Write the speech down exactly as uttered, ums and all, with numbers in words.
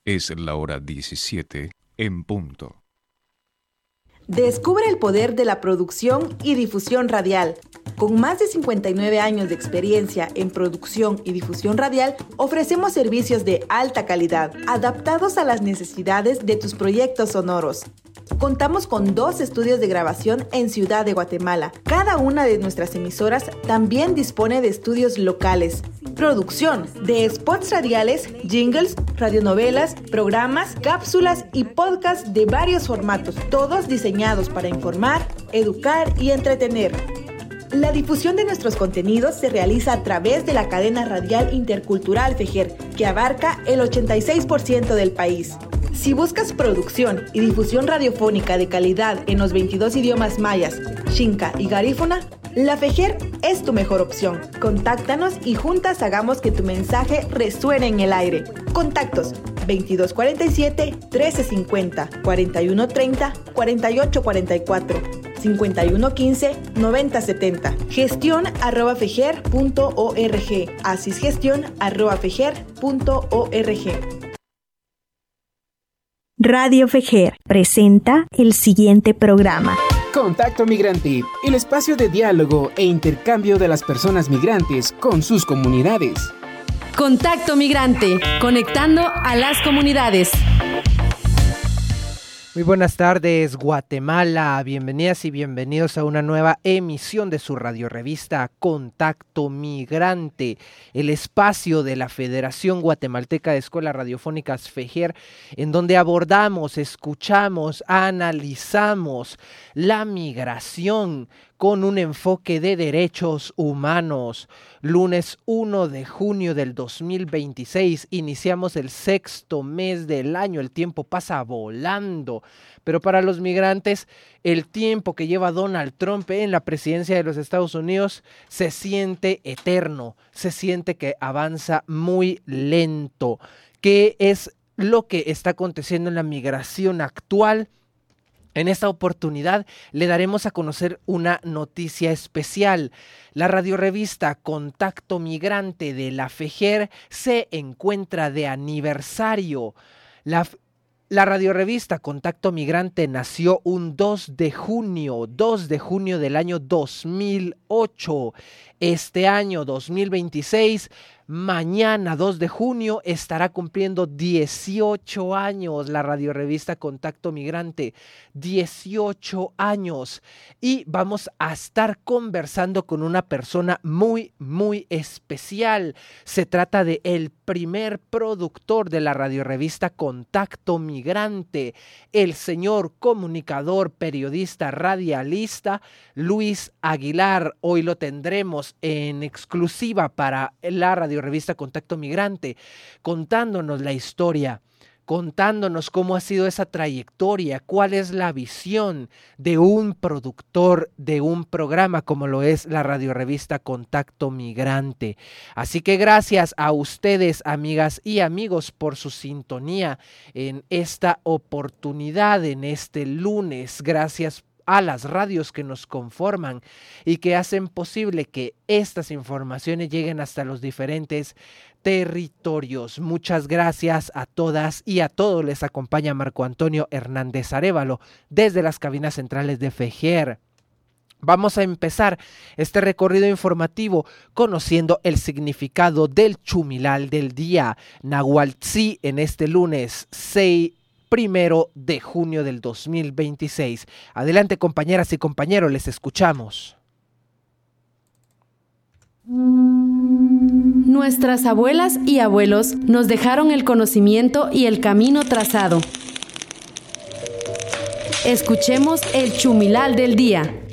Es la hora diecisiete en punto. Descubre el poder de la producción y difusión radial. Con más de cincuenta y nueve años de experiencia en producción y difusión radial, ofrecemos servicios de alta calidad, adaptados a las necesidades de tus proyectos sonoros. Contamos con dos estudios de grabación en Ciudad de Guatemala. Cada una de nuestras emisoras también dispone de estudios locales. Producción de spots radiales, jingles, radionovelas, programas, cápsulas y podcasts de varios formatos, todos diseñados para informar, educar y entretener. La difusión de nuestros contenidos se realiza a través de la cadena radial intercultural FEJER, que abarca el ochenta y seis por ciento del país. Si buscas producción y difusión radiofónica de calidad en los veintidós idiomas mayas, xinca y garífuna, la FEJER es tu mejor opción. Contáctanos y juntas hagamos que tu mensaje resuene en el aire. Contactos veintidós cuarenta y siete, trece cincuenta, cuarenta y uno treinta, cuarenta y ocho cuarenta y cuatro, cincuenta y uno quince, noventa setenta. Gestión arroba fejer punto org. Asisgestión arroba fejer punto org. Radio FEJER presenta el siguiente programa. Contacto Migrante, el espacio de diálogo e intercambio de las personas migrantes con sus comunidades. Contacto Migrante, conectando a las comunidades. Muy buenas tardes, Guatemala. Bienvenidas y bienvenidos a una nueva emisión de su radiorevista Contacto Migrante, el espacio de la Federación Guatemalteca de Escuelas Radiofónicas FEJER, en donde abordamos, escuchamos, analizamos la migración con un enfoque de derechos humanos. Lunes primero de junio del dos mil veintiséis, iniciamos el sexto mes del año. El tiempo pasa volando, pero para los migrantes, el tiempo que lleva Donald Trump en la presidencia de los Estados Unidos se siente eterno, se siente que avanza muy lento. ¿Qué es lo que está aconteciendo en la migración actual? En esta oportunidad le daremos a conocer una noticia especial. La radiorevista Contacto Migrante de la FEJER se encuentra de aniversario. La, la radiorevista Contacto Migrante nació un dos de junio, dos de junio del año dos mil ocho. Este año dos mil veintiséis, mañana dos de junio, estará cumpliendo dieciocho años la radiorevista Contacto Migrante, dieciocho años, y vamos a estar conversando con una persona muy, muy especial. Se trata de el primer productor de la radiorevista Contacto Migrante, el señor comunicador, periodista, radialista, Luis Aguilar. Hoy lo tendremos en exclusiva para la radiorevista Contacto Migrante, contándonos la historia, contándonos cómo ha sido esa trayectoria, cuál es la visión de un productor de un programa como lo es la radiorevista Contacto Migrante. Así que gracias a ustedes, amigas y amigos, por su sintonía en esta oportunidad, en este lunes. Gracias a las radios que nos conforman y que hacen posible que estas informaciones lleguen hasta los diferentes territorios. Muchas gracias a todas y a todos. Les acompaña Marco Antonio Hernández Arévalo desde las cabinas centrales de FEJER. Vamos a empezar este recorrido informativo conociendo el significado del chumilal del día, Nahualtzi, en este lunes seis Primero de junio del dos mil veintiséis. Adelante, compañeras y compañeros, les escuchamos. Nuestras abuelas y abuelos nos dejaron el conocimiento y el camino trazado. Escuchemos el chumilal del día.